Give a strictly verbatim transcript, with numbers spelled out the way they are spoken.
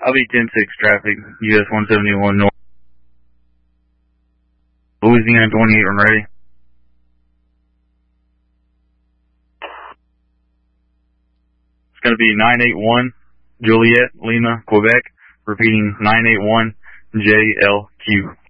I'll be ten six traffic, U S one seventy-one North. Louisiana twenty-eight, I'm ready. It's going to be nine eight one Juliet, Lima, Quebec. Repeating nine eight one J L Q.